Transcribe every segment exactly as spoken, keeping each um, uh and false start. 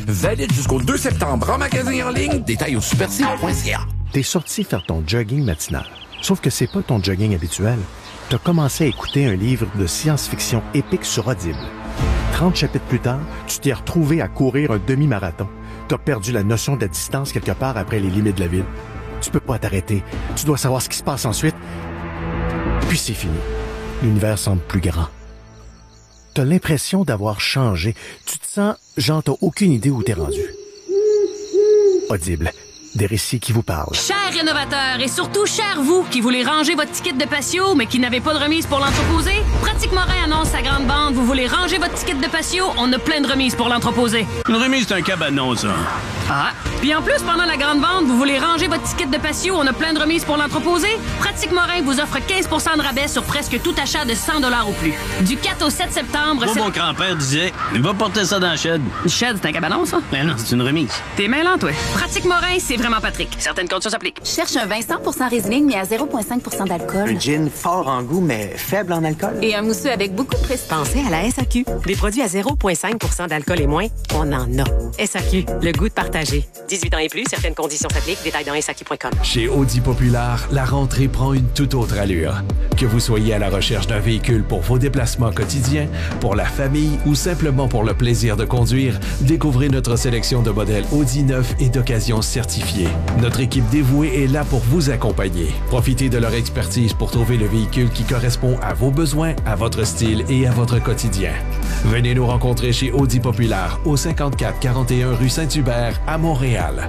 Valide jusqu'au deux septembre en magasin et en ligne. Détails au super c point c a. T'es sorti faire ton jogging matinal. Sauf que c'est pas ton jogging habituel. T'as commencé à écouter un livre de science-fiction épique sur Audible. trente chapitres plus tard, tu t'es retrouvé à courir un demi-marathon. T'as perdu la notion de la distance quelque part après les limites de la ville. Tu peux pas t'arrêter. Tu dois savoir ce qui se passe ensuite. Puis c'est fini. L'univers semble plus grand. T'as l'impression d'avoir changé. Tu te sens, genre, t'as aucune idée où t'es rendu. Audible. Des récits qui vous parlent. Chers rénovateurs et surtout chers vous qui voulez ranger votre ticket de patio mais qui n'avez pas de remise pour l'entreposer, Pratique Morin annonce sa grande bande. Vous voulez ranger votre ticket de patio, on a plein de remises pour l'entreposer. Une remise, c'est un cabanon, ça. Ah! Puis en plus, pendant la grande vente, vous voulez ranger votre ticket de patio, on a plein de remises pour l'entreposer. Pratique Morin vous offre quinze pour cent de rabais sur presque tout achat de cent dollars ou plus. Du quatre au sept septembre... Moi, c'est... mon grand-père disait, va porter ça dans la shed. Une shed, c'est un cabanon, ça? Ben non, c'est une remise. T'es mêlant, toi. Pratique Morin, c'est vraiment Patrick. Certaines conditions s'appliquent. Cherche un vin cent pour cent Riesling, mais à zéro virgule cinq pour cent d'alcool. Un gin fort en goût, mais faible en alcool. Et un mousseux avec beaucoup de prestige. Pensez à la S A Q. Des produits à zéro virgule cinq pour cent d'alcool et moins, on en a. S A Q, le goût de partager. dix-huit ans et plus, certaines conditions s'appliquent. Détails dans S A Q point com. Chez Audi Populaire, la rentrée prend une toute autre allure. Que vous soyez à la recherche d'un véhicule pour vos déplacements quotidiens, pour la famille ou simplement pour le plaisir de conduire, découvrez notre sélection de modèles Audi neufs et d'occasion certifiés. Notre équipe dévouée est là pour vous accompagner. Profitez de leur expertise pour trouver le véhicule qui correspond à vos besoins, à votre style et à votre quotidien. Venez nous rencontrer chez Audi Populaire au cinquante-quatre quarante et un rue Saint-Hubert à Montréal.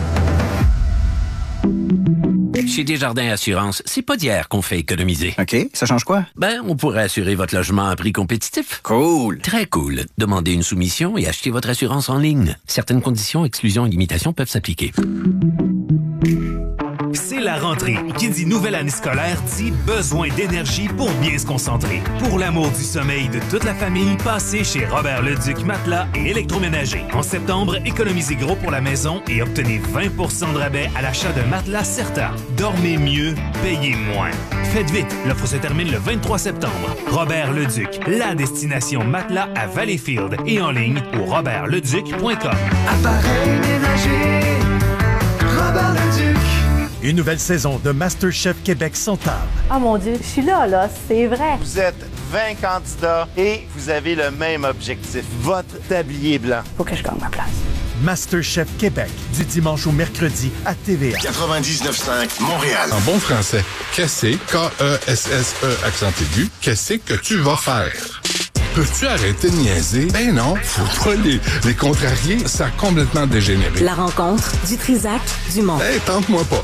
Chez Desjardins Assurance, c'est pas d'hier qu'on fait économiser. OK, ça change quoi? Ben, on pourrait assurer votre logement à prix compétitif. Cool! Très cool. Demandez une soumission et achetez votre assurance en ligne. Certaines conditions, exclusions et limitations peuvent s'appliquer. C'est la rentrée. Qui dit nouvelle année scolaire dit besoin d'énergie pour bien se concentrer. Pour l'amour du sommeil de toute la famille, passez chez Robert Leduc Matelas et Électroménager. En septembre, économisez gros pour la maison et obtenez vingt pour cent de rabais à l'achat d'un matelas Certa. Dormez mieux, payez moins. Faites vite, l'offre se termine le vingt-trois septembre. Robert Leduc, la destination matelas à Valleyfield et en ligne au robert leduc point com. Appareil ménager, Robert Leduc. Une nouvelle saison de MasterChef Québec s'entame. Oh mon Dieu, je suis là, là, c'est vrai. Vous êtes vingt candidats et vous avez le même objectif, votre tablier blanc. Faut que je gagne ma place. MasterChef Québec, du dimanche au mercredi à T V A. quatre-vingt-dix-neuf cinq Montréal. En bon français, qu'est-ce K E S S E accent aigu, qu'est-ce que tu vas faire? Peux-tu arrêter de niaiser? Ben non, faut pas les, les contrarier, ça a complètement dégénéré. La rencontre du Trisac du Mont. Hey, tente-moi pas.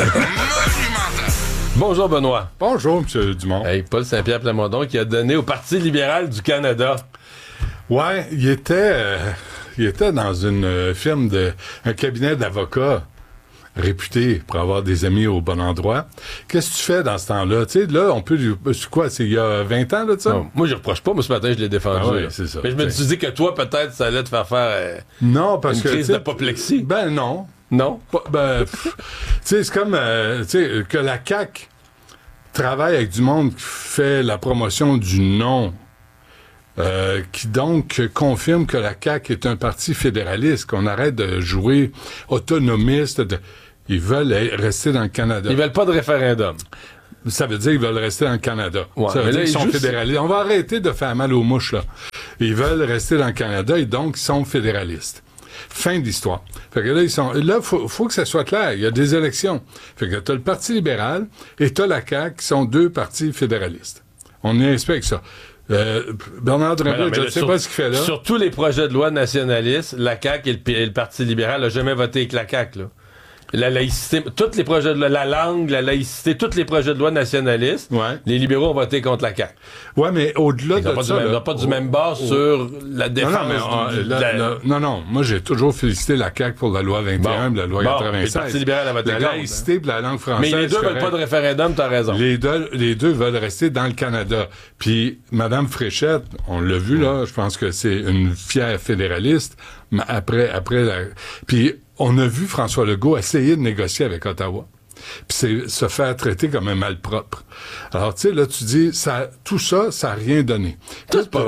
Bonjour Benoît. Bonjour M. Dumont. Hey, Paul Saint-Pierre Plamondon qui a donné au Parti libéral du Canada. Ouais, il était, euh, il était dans une euh, firme de, un cabinet d'avocats réputé pour avoir des amis au bon endroit. Qu'est-ce que tu fais dans ce temps-là? Tu sais, là, on peut... C'est quoi? C'est il y a vingt ans, là, de ça? Non, moi, je reproche pas. Moi, ce matin, je l'ai défendu. Ah oui, c'est ça. Mais je me suis dit que toi, peut-être, ça allait te faire faire euh, non, parce une que, crise d'apoplexie. Ben non. Non? Pas, ben, tu sais, c'est comme, euh, tu sais, que la C A Q travaille avec du monde qui fait la promotion du non. Euh, qui donc confirme que la C A Q est un parti fédéraliste, qu'on arrête de jouer autonomiste. De... Ils veulent rester dans le Canada. Ils veulent pas de référendum. Ça veut dire qu'ils veulent rester dans le Canada. Ouais, ça veut dire là, qu'ils sont juste... fédéralistes. On va arrêter de faire mal aux mouches, là. Ils veulent rester dans le Canada et donc ils sont fédéralistes. Fin d'histoire. Fait que là, ils sont. Là, faut, faut que ça soit clair. Il y a des élections. Fait que t'as le Parti libéral et t'as la C A Q qui sont deux partis fédéralistes. On inspecte ça. Euh, Bernard Drinville, je ne sais sur, pas ce qu'il fait là. Sur tous les projets de loi nationalistes, la C A Q et le, et le Parti libéral n'ont jamais voté avec la C A Q, là. La laïcité, tous les projets de loi, la langue, la laïcité, tous les projets de loi nationalistes, ouais. Les libéraux ont voté contre la C A Q. Ouais, mais au-delà de pas ça... Ils n'ont pas du même bord oh, sur la défense. Non, non, mais, du, la, la... la, non, non, moi j'ai toujours félicité la C A Q pour la loi vingt et un, bon, la loi bon, quatre-vingt-seize. Le Parti libéral a voté la contre. laïcité et la langue française. Mais les deux veulent pas de référendum, t'as raison. Les deux, les deux veulent rester dans le Canada. Puis Mme Fréchette, on l'a vu là, je pense que c'est une fière fédéraliste, mais après, après la... Puis on a vu François Legault essayer de négocier avec Ottawa. Puis c'est se faire traiter comme un malpropre. Alors, tu sais, là, tu dis, ça, tout ça, ça n'a rien donné. Ça, c'est pas vrai.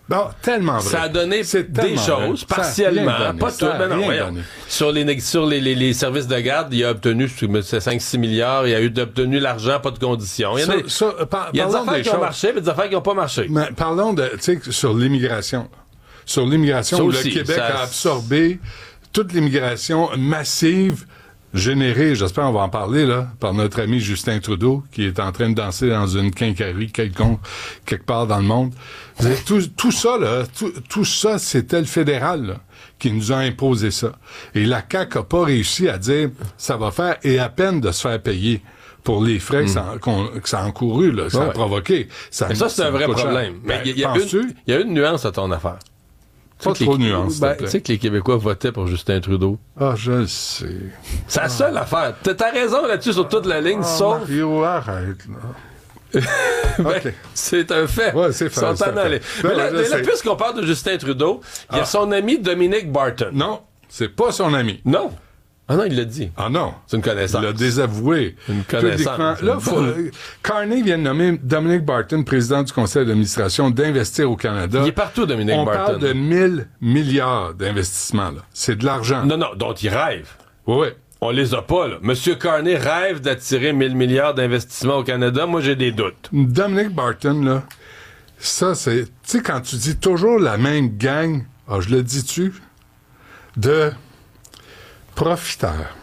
Bon, tellement vrai. Ça a donné C'est des tellement choses, vrai. partiellement, Ça a rien pas donné. tout. Ça a Ben non, rien voyons. donné. Sur, les, sur les, les, les services de garde, il a obtenu cinq six milliards, il a eu obtenu l'argent, pas de conditions. Il y, en a, Ça- ça, euh, par- il y a des parlons affaires des qui ont choses. marché, mais des affaires qui n'ont pas marché. Mais parlons de, tu sais, sur l'immigration. Sur l'immigration, Ça où aussi, le Québec ça- a absorbé toute l'immigration massive générée, j'espère on va en parler, là, par notre ami Justin Trudeau, qui est en train de danser dans une quincaillerie quelconque, quelque part dans le monde. Vous savez, Tout, tout ça, là, tout, tout ça, c'était le fédéral, là, qui nous a imposé ça. Et la C A Q a pas réussi à dire, ça va faire, et à peine de se faire payer pour les frais que, ça, qu'on- que ça a encouru, là, que ça Ouais. a provoqué. Ça, Mais ça, c'est un vrai coûte cher. problème. Mais Ben, il y, a penses-tu? une- il y a une nuance à ton affaire. Pas Tu sais trop que de les- nuance, s'il te ben, plaît. Tu sais que les Québécois votaient pour Justin Trudeau. Ah, je le sais. C'est la seule affaire. T'as, t'as raison là-dessus sur toute la ligne, Ah, sauf... Mario, arrête, là. Ben, OK. c'est un fait. Ouais, c'est fait, Ils sont c'est en fait. allés. Ben, Mais là, je mais là, sais. puisqu'on parle de Justin Trudeau, il y a Ah. son ami Dominic Barton. Non, c'est pas son ami. Non. Ah non, il l'a dit. Ah non. C'est une connaissance. Il l'a désavoué. Une connaissance. Publiquement. Là, faut, euh, Carney vient de nommer Dominic Barton, président du conseil d'administration d'Investir au Canada. Il est partout, Dominic On Barton. parle de mille milliards d'investissements, là. C'est de l'argent. Non, non, dont il rêve. Oui, oui. On les a pas, là. Monsieur Carney rêve d'attirer mille milliards d'investissements au Canada. Moi, j'ai des doutes. Dominic Barton, là, ça, c'est... Tu sais, quand tu dis toujours la même gang, ah, je le dis-tu, de profiteurs.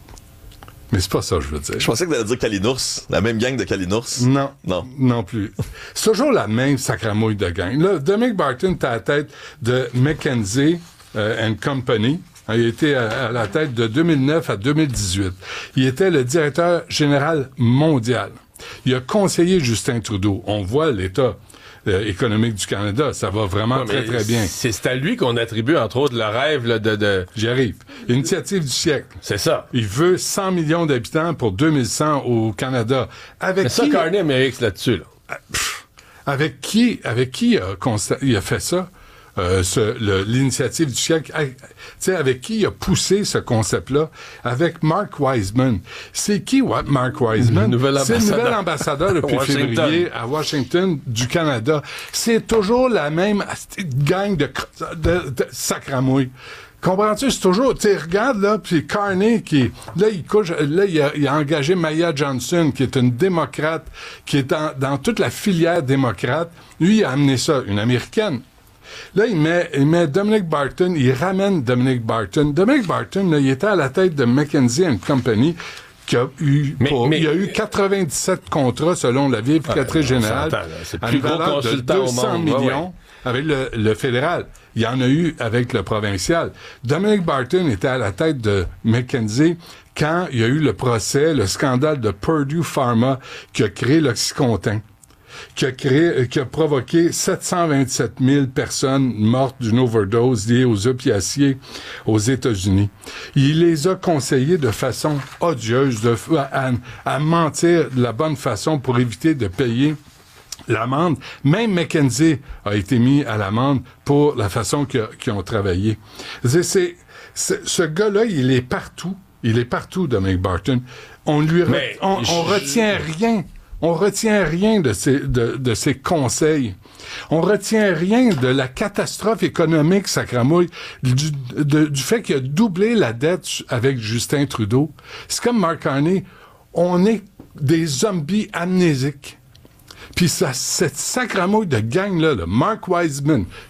Mais c'est pas ça que je veux dire. Je pensais que t'allais dire Kalinours, la même gang de Kalinours. Non. Non. Non plus. C'est toujours la même sacramouille de gang. Là, Dominic Barton est à la tête de McKinsey euh, and Company. Il était à, à la tête de deux mille neuf à deux mille dix-huit. Il était le directeur général mondial. Il a conseillé Justin Trudeau. On voit l'état euh, économique du Canada. Ça va vraiment Ouais, très, mais très bien. C'est, c'est à lui qu'on attribue, entre autres, le rêve là, de... de... J'y arrive. Initiative du siècle. C'est ça. Il veut cent millions d'habitants pour deux mille cent au Canada. Avec Mais ça, qui... Carney mérite là-dessus. Là. Pff, avec qui, avec qui il a, consta- il a fait ça? Euh, ce, le, l'initiative du siècle, tu sais, avec qui il a poussé ce concept-là? Avec Mark Wiseman. C'est qui, what, Mark Wiseman? Nouvel C'est le ambassadeur. nouvel ambassadeur depuis Washington. février à Washington du Canada. C'est toujours la même gang de, de, de sacramouilles. Comprends-tu? C'est toujours, tu sais, regarde, là, puis Carney, qui, là, il couche, là, il a, il a engagé Maya Johnson, qui est une démocrate, qui est en, dans toute la filière démocrate. Lui, il a amené ça, une Américaine. Là, il met, il met Dominic Barton, il ramène Dominic Barton. Dominic Barton, là, il était à la tête de McKinsey and Company, qui a eu, Mais- pour- mais- il y a eu quatre-vingt-dix-sept contrats selon la vérificatrice Ouais, on générale, s'entend, là. C'est le à plus une gros valeur de consultant au deux cents monde. Ouais, millions ouais. avec le, le fédéral. Il y en a eu avec le provincial. Dominic Barton était à la tête de McKinsey quand il y a eu le procès, le scandale de Purdue Pharma qui a créé l'Oxycontin, qui a créé, qui a provoqué sept cent vingt-sept mille personnes mortes d'une overdose liée aux opiacés aux États-Unis. Il les a conseillés de façon odieuse, de, à, à mentir de la bonne façon pour éviter de payer l'amende. Même McKinsey a été mis à l'amende pour la façon qu'ils qu'ils ont travaillé. C'est, c'est, c'est- ce gars-là, il est partout. Il est partout, Dominic Barton. On lui, re- Mais on, on je- retient rien. On retient rien de ses, de, de ses conseils. On retient rien de la catastrophe économique, sacramouille, du, de- du fait qu'il a doublé la dette avec Justin Trudeau. C'est comme Mark Carney. On est des zombies amnésiques. Puis ça, cette sacramouille de gang-là, là, Mark Wiseman,